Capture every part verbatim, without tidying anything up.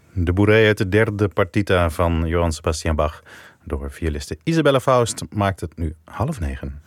De Bourrée uit de derde partita van Johann Sebastian Bach door violiste Isabelle Faust maakt het nu half negen.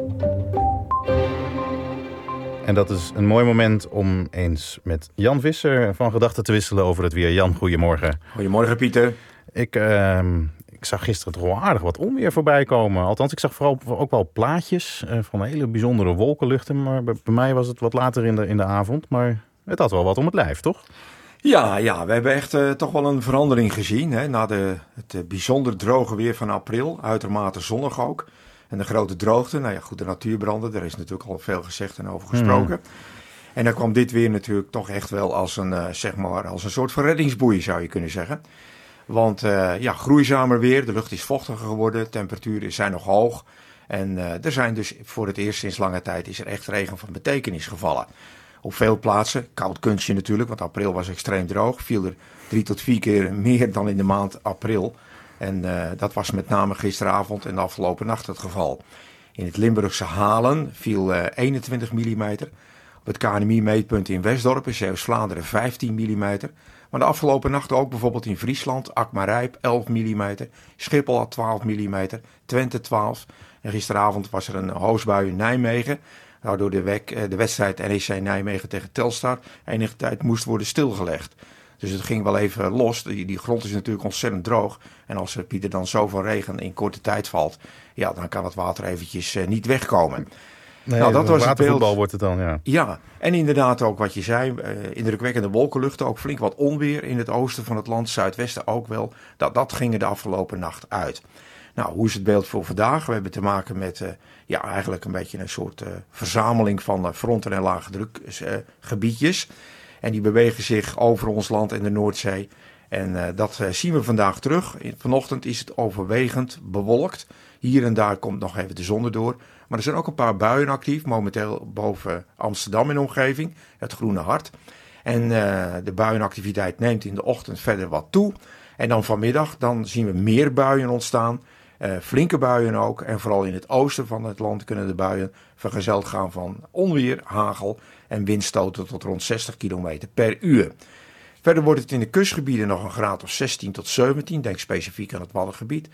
En dat is een mooi moment om eens met Jan Visser van gedachten te wisselen over het weer. Jan, goedemorgen. Goedemorgen, Pieter. Ik, uh, ik zag gisteren toch wel aardig wat onweer voorbij komen. Althans, ik zag vooral ook wel plaatjes uh, van hele bijzondere wolkenluchten. Maar bij, bij mij was het wat later in de, in de avond. Maar het had wel wat om het lijf, toch? Ja, ja, we hebben echt uh, toch wel een verandering gezien. Hè? Na de, het uh, bijzonder droge weer van april, uitermate zonnig ook. En de grote droogte, nou ja, goed, de natuurbranden, daar is natuurlijk al veel gezegd en over gesproken. Mm. En dan kwam dit weer natuurlijk toch echt wel als een, uh, zeg maar, als een soort van reddingsboei, zou je kunnen zeggen. Want uh, ja, groeizamer weer, de lucht is vochtiger geworden, temperaturen zijn nog hoog. En uh, er zijn dus voor het eerst sinds lange tijd is er echt regen van betekenis gevallen. Op veel plaatsen, koud kunstje natuurlijk, want april was extreem droog, viel er drie tot vier keer meer dan in de maand april. En uh, dat was met name gisteravond en de afgelopen nacht het geval. In het Limburgse Halen viel uh, eenentwintig millimeter. Op het K N M I-meetpunt in Westdorp in Zeeuws-Vlaanderen vijftien millimeter. Maar de afgelopen nacht ook bijvoorbeeld in Friesland, Akmarijp elf millimeter. Schiphol had twaalf millimeter, Twente twaalf. En gisteravond was er een hoosbui in Nijmegen, waardoor de, wek, de wedstrijd N E C Nijmegen tegen Telstar enige tijd moest worden stilgelegd. Dus het ging wel even los. Die, die grond is natuurlijk ontzettend droog. En als er, Pieter, dan zoveel regen in korte tijd valt, ja, dan kan het water eventjes uh, niet wegkomen. Nee, nou, dat was watervoetbal het beeld. Wordt het dan, ja. Ja, en inderdaad ook wat je zei, uh, indrukwekkende wolkenluchten, ook flink wat onweer in het oosten van het land, zuidwesten ook wel. Dat, dat ging er de afgelopen nacht uit. Nou, hoe is het beeld voor vandaag? We hebben te maken met uh, ja, eigenlijk een beetje een soort uh, verzameling van uh, fronten en lage drukgebiedjes. Uh, en die bewegen zich over ons land en de Noordzee. En uh, dat uh, zien we vandaag terug. Vanochtend is het overwegend bewolkt. Hier en daar komt nog even de zon erdoor. Maar er zijn ook een paar buien actief. Momenteel boven Amsterdam in de omgeving. Het Groene Hart. En uh, de buienactiviteit neemt in de ochtend verder wat toe. En dan vanmiddag dan zien we meer buien ontstaan. Uh, flinke buien ook. En vooral in het oosten van het land kunnen de buien vergezeld gaan van onweer, hagel en windstoten tot rond zestig kilometer per uur. Verder wordt het in de kustgebieden nog een graad of zestien tot zeventien. Denk specifiek aan het Waddengebied.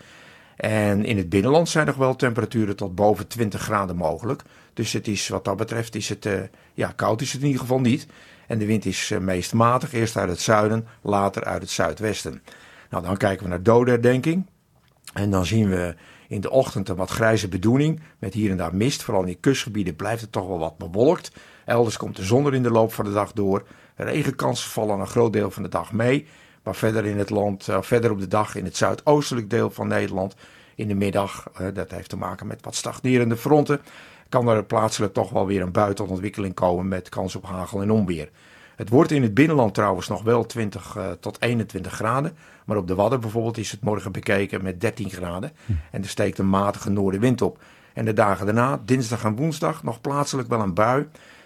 En in het binnenland zijn nog wel temperaturen tot boven twintig graden mogelijk. Dus het is, wat dat betreft is het, uh, ja, koud is het in ieder geval niet. En de wind is uh, meest matig. Eerst uit het zuiden, later uit het zuidwesten. Nou, dan kijken we naar dodenherdenking. En dan zien we in de ochtend een wat grijze bedoeling met hier en daar mist. Vooral in die kustgebieden blijft het toch wel wat bewolkt. Elders komt de zon er in de loop van de dag door. Regenkansen vallen een groot deel van de dag mee. Maar verder in het land, uh, verder op de dag in het zuidoostelijk deel van Nederland, in de middag, uh, dat heeft te maken met wat stagnerende fronten, kan er plaatselijk toch wel weer een bui tot ontwikkeling komen met kans op hagel en onweer. Het wordt in het binnenland trouwens nog wel twintig uh, tot eenentwintig graden. Maar op de Wadden bijvoorbeeld is het morgen bekeken met dertien graden. Hm. En er steekt een matige noordenwind op. En de dagen daarna, dinsdag en woensdag, nog plaatselijk wel een bui.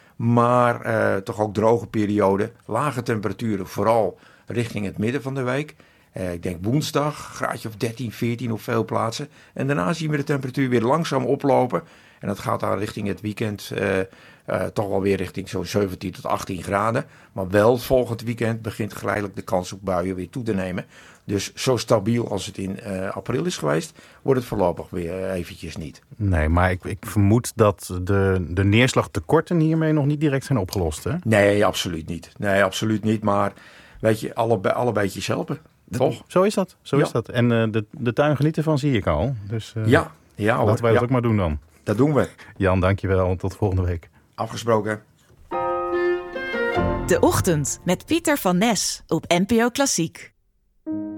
Maar uh, toch ook droge periode. Lage temperaturen, vooral richting het midden van de week. Uh, ik denk woensdag, graadje of dertien, veertien op veel plaatsen. En daarna zien we de temperatuur weer langzaam oplopen. En dat gaat dan richting het weekend uh, uh, toch wel weer richting zo'n zeventien tot achttien graden. Maar wel volgend weekend begint geleidelijk de kans op buien weer toe te nemen. Dus zo stabiel als het in uh, april is geweest, wordt het voorlopig weer eventjes niet. Nee, maar ik, ik vermoed dat de, de neerslagtekorten hiermee nog niet direct zijn opgelost, hè? Nee, absoluut niet. Nee, absoluut niet. Maar weet je, alle, alle beetjes helpen. Toch? Zo is dat. Zo ja. is dat. En uh, de, de tuin genieten van zie ik al. Dus uh, ja, ja hoor. Laten wij dat ja. ook maar doen dan. Dat doen we. Jan, dankjewel. Tot volgende week. Afgesproken. De Ochtend met Pieter van Nes op N P O Klassiek.